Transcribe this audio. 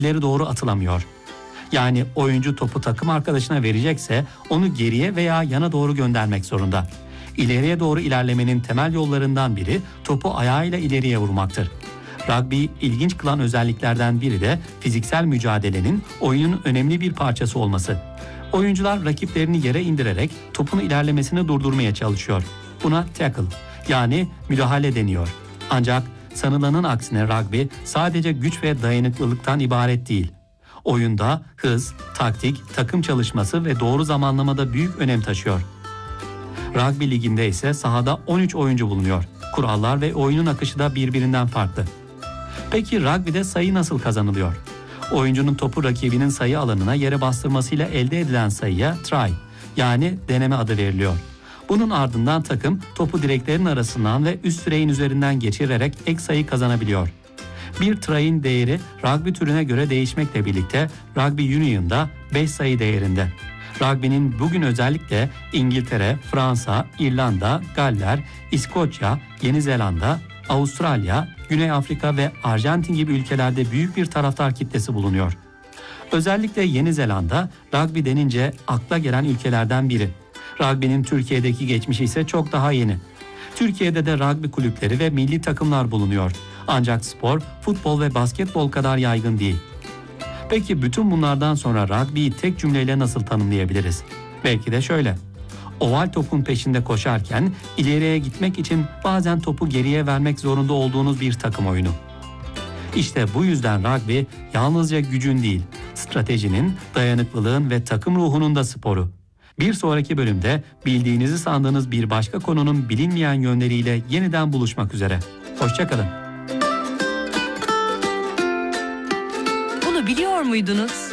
ileri doğru atılamıyor. Yani oyuncu topu takım arkadaşına verecekse onu geriye veya yana doğru göndermek zorunda. İleriye doğru ilerlemenin temel yollarından biri topu ayağıyla ileriye vurmaktır. Rugby ilginç kılan özelliklerden biri de fiziksel mücadelenin oyunun önemli bir parçası olması. Oyuncular rakiplerini yere indirerek topun ilerlemesini durdurmaya çalışıyor. Buna tackle yani müdahale deniyor. Ancak sanılanın aksine rugby sadece güç ve dayanıklılıktan ibaret değil. Oyunda hız, taktik, takım çalışması ve doğru zamanlamada büyük önem taşıyor. Rugby liginde ise sahada 13 oyuncu bulunuyor. Kurallar ve oyunun akışı da birbirinden farklı. Peki rugby'de sayı nasıl kazanılıyor? Oyuncunun topu rakibinin sayı alanına yere bastırmasıyla elde edilen sayıya try yani deneme adı veriliyor. Bunun ardından takım topu direklerin arasından ve üst direğin üzerinden geçirerek ek sayı kazanabiliyor. Bir try'in değeri rugby türüne göre değişmekle birlikte Rugby Union'da 5 sayı değerinde. Rugby'nin bugün özellikle İngiltere, Fransa, İrlanda, Galler, İskoçya, Yeni Zelanda, Avustralya, Güney Afrika ve Arjantin gibi ülkelerde büyük bir taraftar kitlesi bulunuyor. Özellikle Yeni Zelanda rugby denince akla gelen ülkelerden biri. Rugby'nin Türkiye'deki geçmişi ise çok daha yeni. Türkiye'de de rugby kulüpleri ve milli takımlar bulunuyor. Ancak spor, futbol ve basketbol kadar yaygın değil. Peki bütün bunlardan sonra rugby'yi tek cümleyle nasıl tanımlayabiliriz? Belki de şöyle. Oval topun peşinde koşarken ileriye gitmek için bazen topu geriye vermek zorunda olduğunuz bir takım oyunu. İşte bu yüzden rugby yalnızca gücün değil, stratejinin, dayanıklılığın ve takım ruhunun da sporu. Bir sonraki bölümde bildiğinizi sandığınız bir başka konunun bilinmeyen yönleriyle yeniden buluşmak üzere. Hoşça kalın. Bunu biliyor muydunuz?